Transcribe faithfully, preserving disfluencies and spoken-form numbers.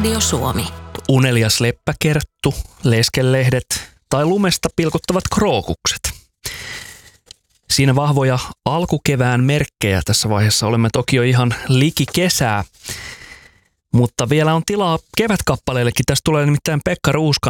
Radio Suomi. Unelias leppäkerttu, leskelehdet tai lumesta pilkuttavat krookukset. Siinä vahvoja alkukevään merkkejä. Tässä vaiheessa olemme toki jo ihan liki kesää, mutta vielä on tilaa kevätkappaleillekin. Tästä tulee nimittäin Pekka Ruuskan